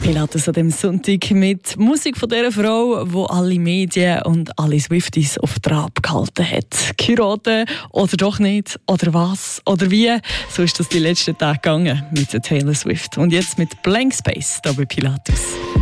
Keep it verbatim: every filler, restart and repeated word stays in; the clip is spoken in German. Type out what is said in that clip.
Pilatus an dem Sonntag mit Musik von dieser Frau, die alle Medien und alle Swifties auf Trab gehalten hat. Geheiratet oder doch nicht? Oder was? Oder wie? So ist das die letzten Tage gegangen mit der Taylor Swift. Und jetzt mit Blank Space hier bei Pilatus.